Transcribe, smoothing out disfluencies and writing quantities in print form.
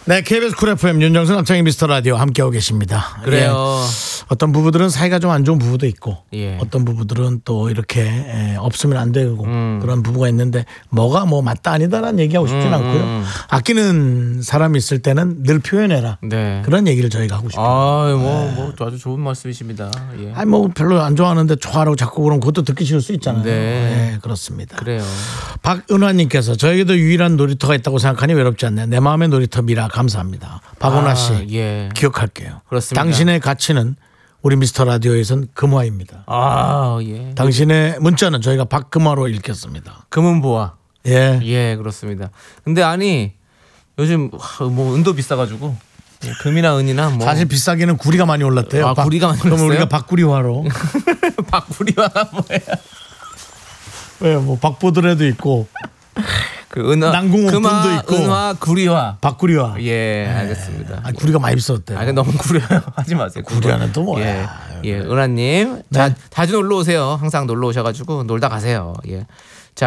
네, KBS 쿨 FM 윤정수 남창희 미스터 라디오 함께하고 계십니다. 그래요. 예, 어떤 부부들은 사이가 좀 안 좋은 부부도 있고 예. 어떤 부부들은 또 이렇게 없으면 안 되고 그런 부부가 있는데 뭐가 뭐 맞다 아니다라는 얘기하고 싶진 않고요. 아끼는 사람이 있을 때는 늘 표현해라. 네. 그런 얘기를 저희가 하고 싶어요. 뭐 아주 좋은 말씀이십니다. 예. 아니 뭐 별로 안 좋아하는데 좋아라고 자꾸 그러면 그것도 듣기 싫을 수 있잖아요. 네. 네, 그렇습니다. 그래요. 박은화님께서 저에게도 유일한 놀이터가 있다고 생각하니 외롭지 않네요. 내 마음의 놀이터 미라 감사합니다. 박은화 씨 예. 기억할게요. 그렇습니다. 당신의 가치는 우리 미스터 라디오에선 금화입니다. 예. 당신의 문자는 저희가 박금화로 읽겠습니다. 금은보화. 예. 예, 그렇습니다. 근데 아니 요즘 뭐 은도 비싸가지고 금이나 은이나 뭐 사실 비싸기는 구리가 많이 올랐대요. 구리가 많이 그럼 올랐어요? 우리가 박구리화로. 박구리화가 뭐야? 왜 뭐 박보드레도 있고 그 은화, 난궁옥분도 있고. 은화, 구리화. 박구리화. 예, 알겠습니다. 아, 구리가 많이 비쌌대요. 너무 구려요. 하지 마세요. 구리화는 또 뭐야? 예, 은하님 네. 자주 놀러 오세요. 항상 놀러 오셔가지고 놀다 가세요. 예.